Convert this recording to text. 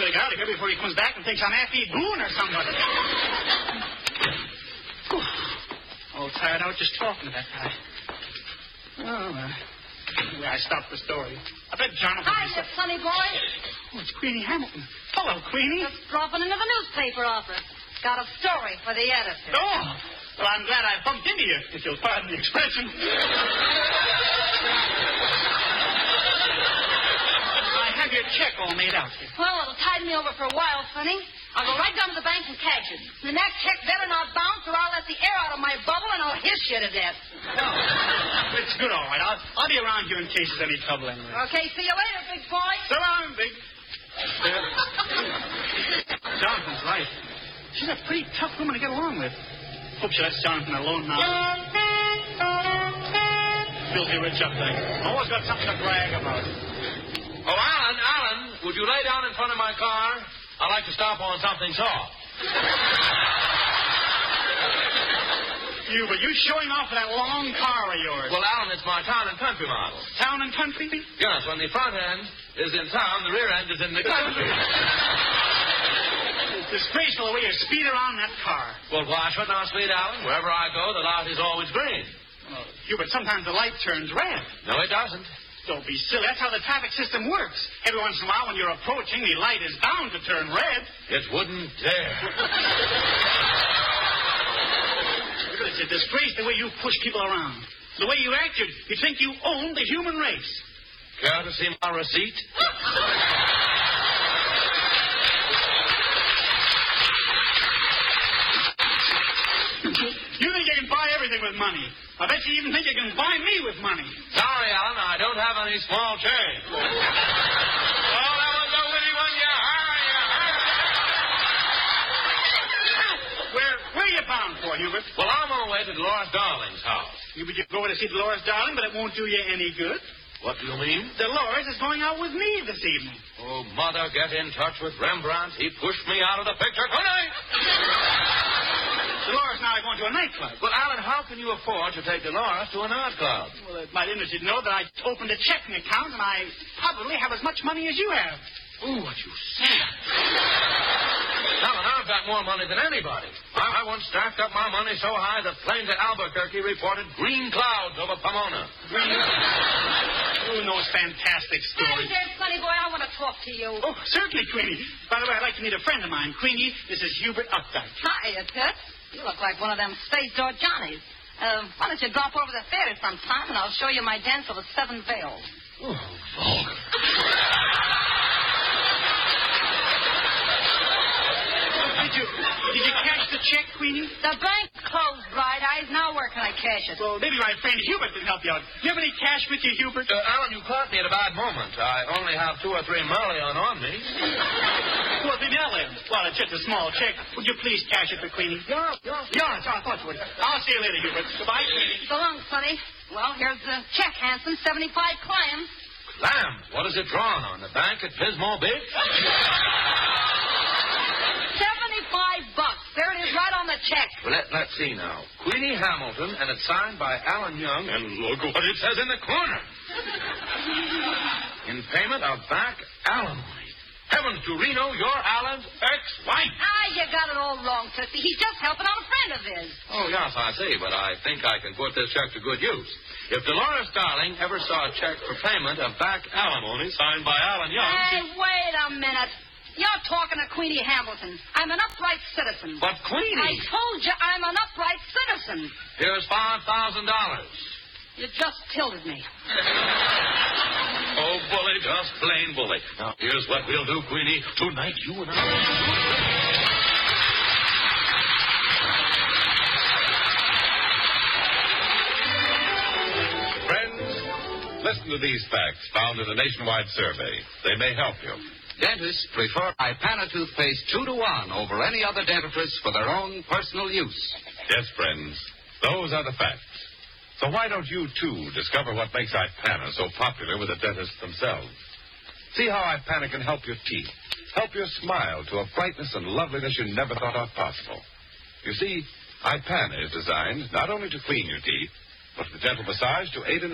better get out of here before he comes back and thinks I'm Effie Boone or somebody. All tired out just talking to that guy. Oh, anyway, I stopped the story. I bet Jonathan... Hi, you funny boy. Oh, it's Queenie Hamilton. Hello, Queenie. Just dropping into the newspaper office. Got a story for the editor. Oh, well, I'm glad I bumped into you, if you'll pardon the expression. I have your check all made out here. Well, it'll tide me over for a while, Sonny. I'll go right down to the bank and cash it. And that check better not bounce, or I'll let the air out of my bubble and I'll hiss you to death. Oh, it's good, all right. I'll be around here in case there's any trouble anyway. Okay, see you later, big boy. So long, big. Jonathan's right. She's a pretty tough woman to get along with. Hope she lets Jonathan alone now. Filthy rich up there. Always got something to brag about. Oh, Alan, would you lay down in front of my car? I'd like to stop on something soft. But you showing off with that long car of yours. Well, Alan, it's my town and country model. Town and country? Yes, when the front end is in town, the rear end is in the country. It's disgraceful the way you speed around that car. Well, why shouldn't I speed, Alan? Wherever I go, the light is always green. Oh, Hubert, sometimes the light turns red. No, it doesn't. Don't be silly. That's how the traffic system works. Every once in a while, when you're approaching, the light is bound to turn red. It wouldn't dare. It's a disgrace the way you push people around. The way you act, you'd think you own the human race. Care to see my receipt? You think you can buy everything with money. I bet you even think you can buy me with money. Sorry, Alan, I don't have any small change. Oh, that was a witty one. You Where are you bound for, Hubert? Well, I'm on my way to Dolores Darling's house. You go to see Dolores Darling, but it won't do you any good. What do you mean? Dolores is going out with me this evening. Oh, Mother, get in touch with Rembrandt. He pushed me out of the picture tonight. Dolores and I are going to a nightclub. Well, Alan, how can you afford to take Dolores to a nightclub? Well, it might interest you to know that I opened a checking account, and I probably have as much money as you have. Ooh, what you say? Alan, I've got more money than anybody. I once stacked up my money so high that planes at Albuquerque reported green clouds over Pomona. Who knows fantastic Hey stories? there, Sonny boy, I want to talk to you. Oh, certainly, Queenie. By the way, I'd like to meet a friend of mine. Queenie, this is Hubert Updike. Hiya, Toots. You look like one of them stage door Johnnies. Why don't you drop over to the theater sometime, and I'll show you my dance of the Seven Veils. Oh, vulgar. Did you cash the check, Queenie? The bank closed, Bright Eyes. Now where can I cash it? Well, maybe my friend Hubert can help you out. Do you have any cash with you, Hubert? Alan, you caught me at a bad moment. I only have 2 or 3 million on me. 2 or 3 million? Well, it's just a small check. Would you please cash it for Queenie? Yeah, I thought you would. I'll see you later, Hubert. Goodbye, Queenie. So long, Sonny. Well, here's the check, Hanson. 75 clams. Clams? What is it drawn on? The bank at Pismo Beach? $75. There it is, right on the check. Well, let's see now. Queenie Hamilton, and it's signed by Alan Young, and look what it says in the corner. In payment of back alimony. Heavens to Reno, you're Alan's ex-wife. You got it all wrong, Tootsie. He's just helping out a friend of his. Oh, yes, I see, but I think I can put this check to good use. If Dolores Darling ever saw a check for payment of back alimony signed by Alan Young... Hey, wait a minute. You're talking to Queenie Hamilton. I'm an upright citizen. But Queenie... I told you I'm an upright citizen. Here's $5,000. You just tilted me. Oh, bully, just plain bully. Now, here's what we'll do, Queenie. Tonight, you and I... Listen to these facts found in a nationwide survey. They may help you. Dentists prefer Ipana toothpaste 2-to-1 over any other dentifrice for their own personal use. Yes, friends, those are the facts. So why don't you, too, discover what makes Ipana so popular with the dentists themselves? See how Ipana can help your teeth, help your smile to a brightness and loveliness you never thought of possible. You see, Ipana is designed not only to clean your teeth, but with gentle massage to aid in